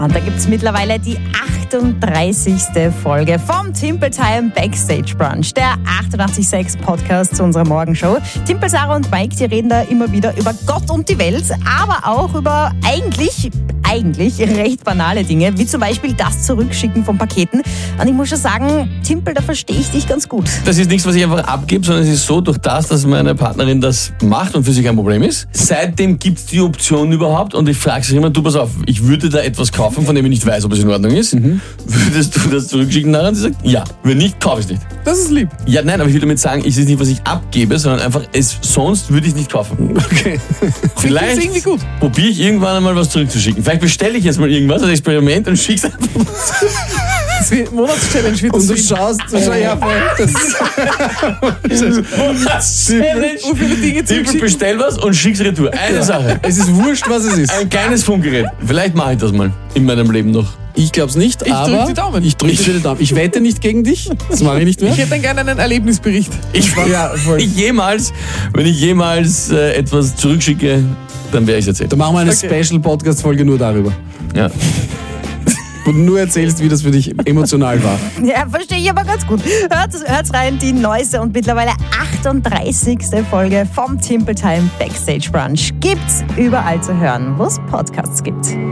Und da gibt es mittlerweile die 38. Folge vom Timple Time Backstage Brunch, der 88.6 Podcast zu unserer Morgenshow. Timple, Sarah und Mike, die reden da immer wieder über Gott und die Welt, aber auch über eigentlich recht banale Dinge, wie zum Beispiel das Zurückschicken von Paketen. Und ich muss schon sagen, Timple, da verstehe ich dich ganz gut. Das ist nichts, was ich einfach abgebe, sondern es ist so, durch das, dass meine Partnerin das macht und für sie kein Problem ist. Seitdem gibt es die Option überhaupt und ich frage sie immer, du pass auf, ich würde da etwas kaufen, von dem ich nicht weiß, ob es in Ordnung ist. Würdest du das zurückschicken nachher? Und sie sagt, ja. Wenn nicht, kaufe ich es nicht. Das ist lieb. Ja, nein, aber ich will damit sagen, es ist nicht, was ich abgebe, sondern einfach, sonst würde ich es nicht kaufen. Okay. Vielleicht ist irgendwie gut. probiere ich irgendwann einmal was zurückzuschicken. Vielleicht bestelle ich jetzt mal irgendwas als Experiment und schicke es einfach. Monatschallenge wird Und du das schaust, ja, Monatschallenge. viele Dinge Tippel, bestell was und schick's retour. Eine Sache. Es ist wurscht, was es ist. Ein kleines Funkgerät. Vielleicht mache ich das mal in meinem Leben noch. Ich glaub's nicht, Ich aber drück die Daumen. ich drücke dir die Daumen. Ich wette nicht gegen dich, das mache ich nicht mehr. Ich hätte dann gerne einen Erlebnisbericht. Wenn ich jemals etwas zurückschicke, dann werde ich es erzählen. Da machen wir eine Special-Podcast-Folge nur darüber. Ja. Wo du nur erzählst, wie das für dich emotional war. Ja, verstehe ich aber ganz gut. Hört's rein, die neueste und mittlerweile 38. Folge vom Timple Time Backstage Brunch gibt's überall zu hören, wo es Podcasts gibt.